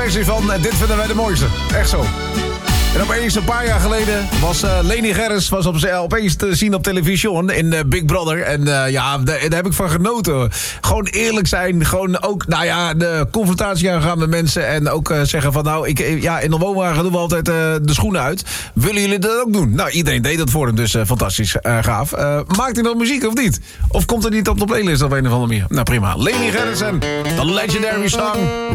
versie van Dit vinden wij de mooiste. Echt zo. En opeens een paar jaar geleden was Leni Gerrits opeens te zien op televisie in Big Brother. En daar heb ik van genoten. Gewoon eerlijk zijn. Gewoon ook, de confrontatie aangaan met mensen. En ook zeggen van, in de woonwagen doen we altijd de schoenen uit. Willen jullie dat ook doen? Nou, iedereen deed dat voor hem, dus fantastisch gaaf. Maakt hij nog muziek of niet? Of komt er niet op de playlist op een of andere manier? Nou, prima. Leni Gerrits en The Legendary Song